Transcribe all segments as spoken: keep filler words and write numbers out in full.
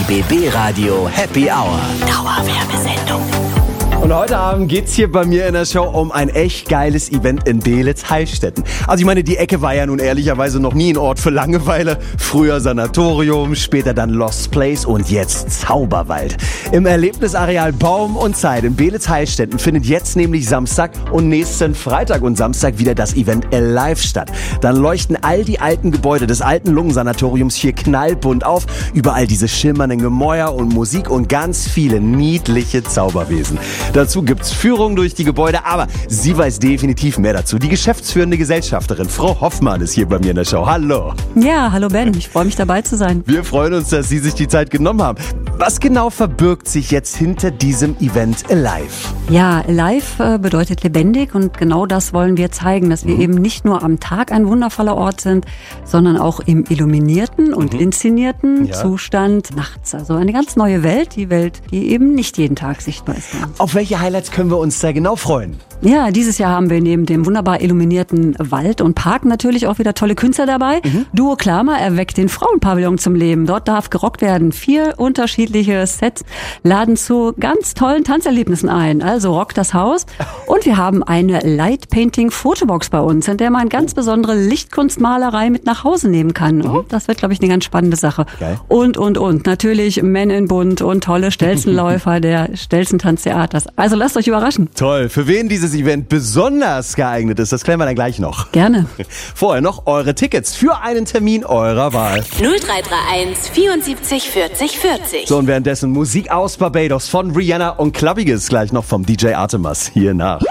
Die B B-Radio Happy Hour. Dauerwerbesendung. Und heute Abend geht's hier bei mir in der Show um ein echt geiles Event in Beelitz-Heilstätten. Also ich meine, die Ecke war ja nun ehrlicherweise noch nie ein Ort für Langeweile. Früher Sanatorium, später dann Lost Place und jetzt Zauberwald. Im Erlebnisareal Baum und Zeit in Beelitz-Heilstätten findet jetzt nämlich Samstag und nächsten Freitag und Samstag wieder das Event Alive statt. Dann leuchten all die alten Gebäude des alten Lungensanatoriums hier knallbunt auf. Überall diese schimmernden Gemäuer und Musik und ganz viele niedliche Zauberwesen. Dazu gibt's Führung durch die Gebäude, aber sie weiß definitiv mehr dazu. Die geschäftsführende Gesellschafterin, Frau Hoffmann, ist hier bei mir in der Show. Hallo. Ja, hallo Ben, ich freue mich dabei zu sein. Wir freuen uns, dass Sie sich die Zeit genommen haben. Was genau verbirgt sich jetzt hinter diesem Event Alive? Ja, Alive bedeutet lebendig und genau das wollen wir zeigen, dass wir mhm. eben nicht nur am Tag ein wundervoller Ort sind, sondern auch im illuminierten und mhm. inszenierten ja. Zustand nachts. Also eine ganz neue Welt, die Welt, die eben nicht jeden Tag sichtbar ist. Auf welche Highlights können wir uns da genau freuen? Ja, dieses Jahr haben wir neben dem wunderbar illuminierten Wald und Park natürlich auch wieder tolle Künstler dabei. Mhm. Duo Klammer erweckt den Frauenpavillon zum Leben. Dort darf gerockt werden. Vier unterschiedliche Sets laden zu ganz tollen Tanzerlebnissen ein. Also rockt das Haus. Und wir haben eine Light Painting Fotobox bei uns, in der man ganz besondere Lichtkunstmalerei mit nach Hause nehmen kann. Mhm. Das wird, glaube ich, eine ganz spannende Sache. Geil. Und, und, und. Natürlich Men in Bunt und tolle Stelzenläufer der Stelzentanztheaters. Also lasst euch überraschen. Toll. Für wen dieses Event besonders geeignet ist, das klären wir dann gleich noch. Gerne. Vorher noch eure Tickets für einen Termin eurer Wahl. null drei drei eins vierundsiebzig vierzig vierzig. So, und währenddessen Musik aus Barbados von Rihanna und Klappiges gleich noch vom D J Artemas hier nach.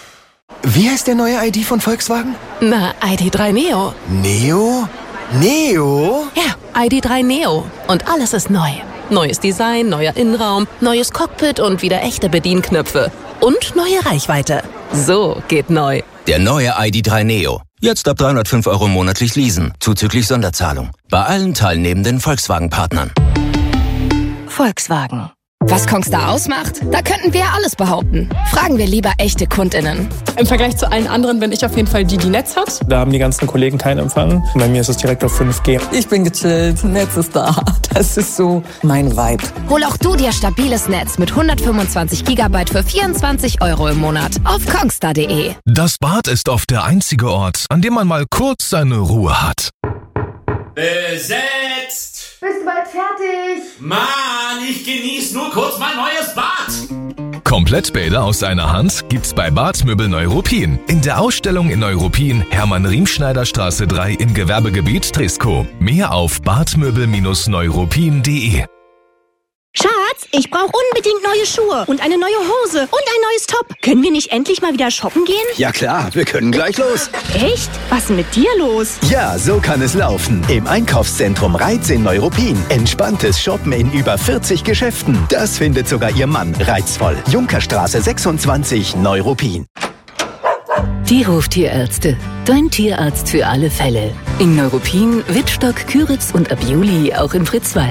Wie heißt der neue I D von Volkswagen? Na, I D drei Neo. Neo? Neo? Ja, I D drei Neo. Und alles ist neu. Neues Design, neuer Innenraum, neues Cockpit und wieder echte Bedienknöpfe. Und neue Reichweite. So geht neu. Der neue I D drei Neo. Jetzt ab dreihundertfünf Euro monatlich leasen, zuzüglich Sonderzahlung. Bei allen teilnehmenden Volkswagen-Partnern. Volkswagen. Was Kongstar ausmacht? Da könnten wir alles behaupten. Fragen wir lieber echte KundInnen. Im Vergleich zu allen anderen bin ich auf jeden Fall die, die Netz hat. Da haben die ganzen Kollegen keinen Empfang. Bei mir ist es direkt auf fünf G. Ich bin gechillt, Netz ist da. Das ist so mein Vibe. Hol auch du dir stabiles Netz mit hundertfünfundzwanzig Gigabyte für vierundzwanzig Euro im Monat auf kongstar punkt de. Das Bad ist oft der einzige Ort, an dem man mal kurz seine Ruhe hat. Besetzt! Bist du bald fertig? Mann, ich genieße nur kurz mein neues Bad. Komplettbäder aus einer Hand gibt's bei Badmöbel Neuruppin. In der Ausstellung in Neuruppin, Hermann-Riemschneider-Straße drei im Gewerbegebiet Trisko. Mehr auf badmöbel Neuruppin punkt de. Schatz, ich brauche unbedingt neue Schuhe und eine neue Hose und ein neues Top. Können wir nicht endlich mal wieder shoppen gehen? Ja klar, wir können gleich los. Echt? Was ist denn mit dir los? Ja, so kann es laufen. Im Einkaufszentrum Reiz in Neuruppin. Entspanntes Shoppen in über vierzig Geschäften. Das findet sogar Ihr Mann reizvoll. Junkerstraße sechsundzwanzig, Neuruppin. Die Hoftierärzte. Dein Tierarzt für alle Fälle. In Neuruppin, Wittstock, Küritz und ab Juli auch in Fritzwald.